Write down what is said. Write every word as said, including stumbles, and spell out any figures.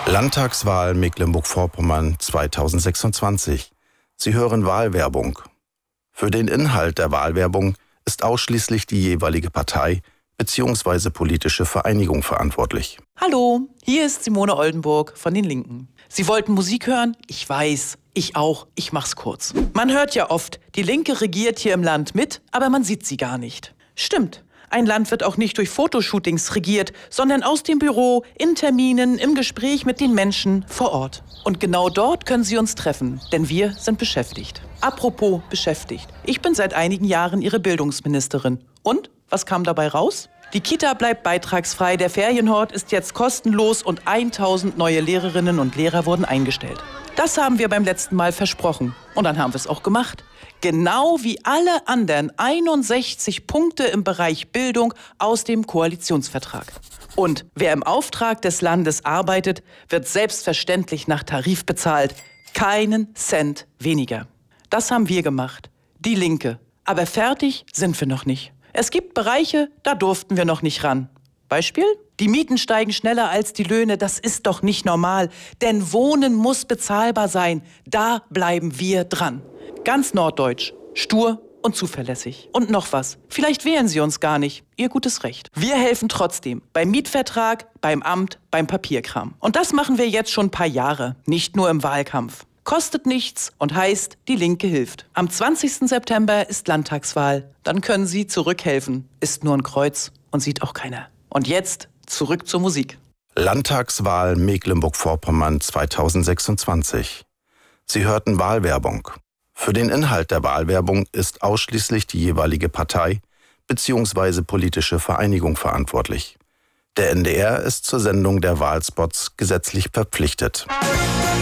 Landtagswahl Mecklenburg-Vorpommern zweitausendsechsundzwanzig. Sie hören Wahlwerbung. Für den Inhalt der Wahlwerbung ist ausschließlich die jeweilige Partei bzw. politische Vereinigung verantwortlich. Hallo, hier ist Simone Oldenburg von den Linken. Sie wollten Musik hören? Ich weiß, ich auch. Ich mach's kurz. Man hört ja oft, die Linke regiert hier im Land mit, aber man sieht sie gar nicht. Stimmt. Ein Land wird auch nicht durch Fotoshootings regiert, sondern aus dem Büro, in Terminen, im Gespräch mit den Menschen vor Ort. Und genau dort können Sie uns treffen, denn wir sind beschäftigt. Apropos beschäftigt. Ich bin seit einigen Jahren Ihre Bildungsministerin. Und, was kam dabei raus? Die Kita bleibt beitragsfrei, der Ferienhort ist jetzt kostenlos und tausend neue Lehrerinnen und Lehrer wurden eingestellt. Das haben wir beim letzten Mal versprochen. Und dann haben wir es auch gemacht. Genau wie alle anderen einundsechzig Punkte im Bereich Bildung aus dem Koalitionsvertrag. Und wer im Auftrag des Landes arbeitet, wird selbstverständlich nach Tarif bezahlt. Keinen Cent weniger. Das haben wir gemacht. Die Linke. Aber fertig sind wir noch nicht. Es gibt Bereiche, da durften wir noch nicht ran. Beispiel? Die Mieten steigen schneller als die Löhne, das ist doch nicht normal. Denn Wohnen muss bezahlbar sein. Da bleiben wir dran. Ganz norddeutsch, stur und zuverlässig. Und noch was, vielleicht wählen Sie uns gar nicht. Ihr gutes Recht. Wir helfen trotzdem. Beim Mietvertrag, beim Amt, beim Papierkram. Und das machen wir jetzt schon ein paar Jahre, nicht nur im Wahlkampf. Kostet nichts und heißt, die Linke hilft. Am zwanzigsten September ist Landtagswahl. Dann können Sie zurückhelfen. Ist nur ein Kreuz und sieht auch keiner. Und jetzt zurück zur Musik. Landtagswahl Mecklenburg-Vorpommern zweitausendsechsundzwanzig. Sie hörten Wahlwerbung. Für den Inhalt der Wahlwerbung ist ausschließlich die jeweilige Partei bzw. politische Vereinigung verantwortlich. Der N D R ist zur Sendung der Wahlspots gesetzlich verpflichtet.